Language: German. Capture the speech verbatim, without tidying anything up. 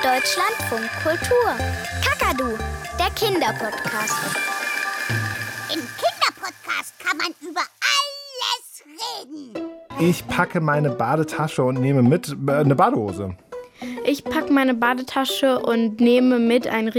Deutschlandfunk Kultur. Kakadu, der Kinderpodcast. Im Kinderpodcast kann man über alles reden. Ich packe meine Badetasche und nehme mit äh, eine Badehose. Ich packe meine Badetasche und nehme mit ein